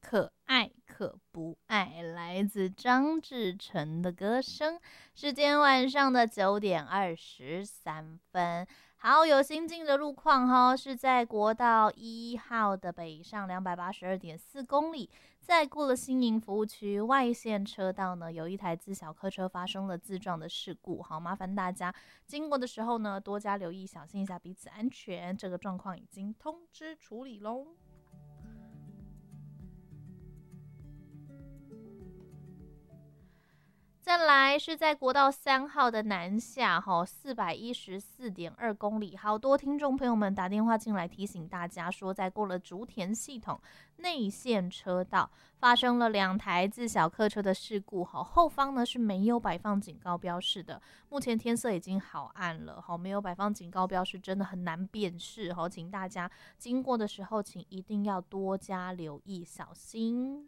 可爱可不爱，来自张志成的歌声。时间晚上的9:23。好，有新进的路况哈，是在国道1号的北上282.4公里，在过了新营服务区外线车道呢，有一台自小客车发生了自撞的事故。好，麻烦大家经过的时候呢，多加留意，小心一下彼此安全。这个状况已经通知处理喽。再来是在国道3号的南下，414.2公里。好多听众朋友们打电话进来提醒大家说，在过了竹田系统内线车道发生了2台自小客车的事故，后方呢是没有摆放警告标示的。目前天色已经好暗了，没有摆放警告标示真的很难辨识，请大家经过的时候请一定要多加留意，小心。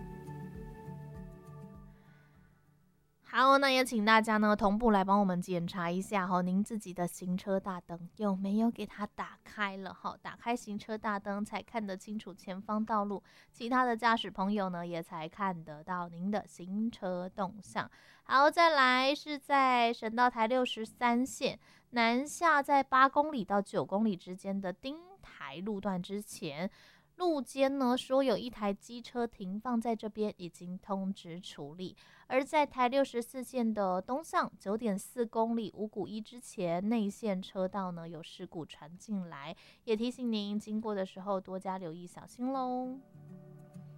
好，那也请大家呢同步来帮我们检查一下您自己的行车大灯有没有给它打开了打开行车大灯才看得清楚前方道路，其他的驾驶朋友呢也才看得到您的行车动向。好，再来是在省道台63线南下，在8公里到9公里之间的丁台路段之前，路肩呢说有一台机车停放在这边，已经通知处理。而在台64线的东向9.4公里五股一之前，内线车道呢有事故传进来，也提醒您经过的时候多加留意，小心喽。